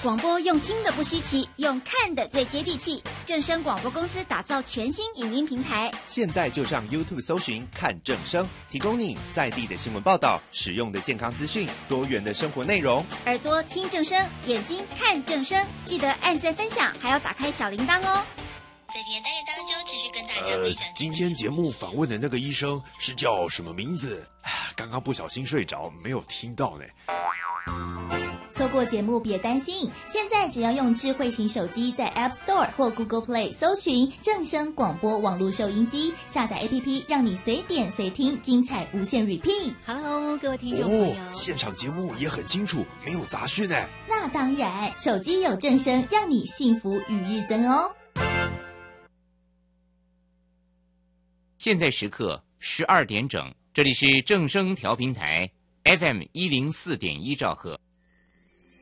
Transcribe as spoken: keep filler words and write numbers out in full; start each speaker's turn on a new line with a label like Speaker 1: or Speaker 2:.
Speaker 1: 广播用听的不稀奇，用看的最接地气。正声广播公司打造全新影音平台，
Speaker 2: 现在就上 YouTube 搜寻看正声，提供你在地的新闻报道、实用的健康资讯、多元的生活内容。
Speaker 1: 耳朵听正声，眼睛看正声，记得按赞分享，还要打开小铃铛哦。
Speaker 3: 在今天单元当中，持续跟大家分享。
Speaker 4: 呃，今天节目访问的那个医生是叫什么名字？刚刚不小心睡着，没有听到呢。
Speaker 5: 错过节目别担心，现在只要用智慧型手机在 App Store 或 Google Play 搜寻正声广播网络收音机，下载 A P P， 让你随点随听，精彩无限 repeat。
Speaker 1: Hello， 各位听众朋友，
Speaker 4: 哦，现场节目也很清楚，没有杂讯呢。
Speaker 5: 那当然，手机有正声，让你幸福与日增哦。
Speaker 6: 现在时刻十二点整，这里是正声调频台 F M 一零四点一兆赫。